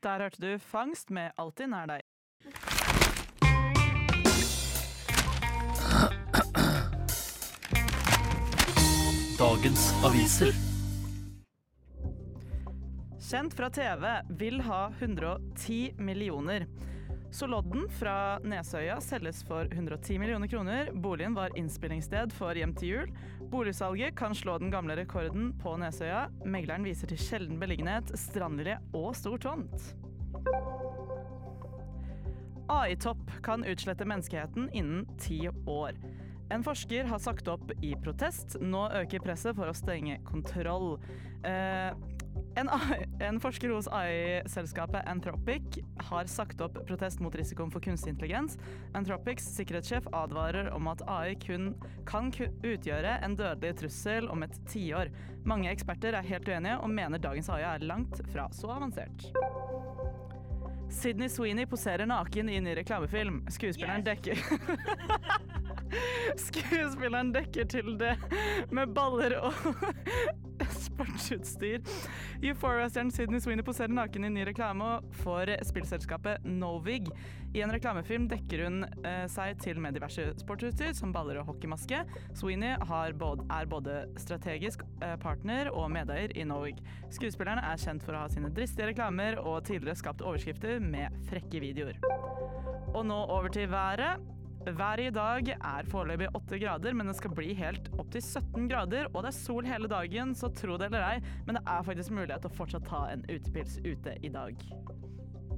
Der hørte du Fangst med Alltid nær deg. Dagens aviser. Kjent fra TV vil ha 110 millioner. Solodden fra Nesøya selges for 110 millioner kroner. Boligen var innspillingssted for Hjem til jul. Boligsalget kan slå den gamle rekorden på Nesøya. Megleren viser til sjelden beliggenhet, strandlinje og stor tomt. AI-topp kan utslette menneskeheten innen 10 år. En forsker har sagt opp i protest. Nå øker presset for å stenge kontroll. En forsker hos AI-selskapet Anthropic har sagt opp protest mot risikoen for kunstig intelligens. Anthropics sikkerhetssjef advarer om at AI kan utgjøre en dødelig trussel om et 10 år. Mange eksperter er helt uenige og mener dagens AI er langt fra så avansert. Sydney Sweeney poserer naken i ny reklamefilm. Skuespilleren dekker til det med baller og sportsutstyr. Euphoria-stjernen Sydney Sweeney poserer naken i ny reklame for spillselskapet Novig. I en reklamefilm dekker hun seg til med diverse sportsutstyr, som baller og hockeymaske. Sweeney er både strategisk partner og medeier i Novig. Skuespilleren er kjent for å ha sine dristige reklamer og tidligere skapt overskrifter med frekke videoer. Og nå over til været. Været i dag er foreløpig 8 grader, men det skal bli helt opp til 17 grader, og det er sol hele dagen, så tro det eller ei, men det er faktisk mulighet til å fortsatt ta en utepils ute i dag.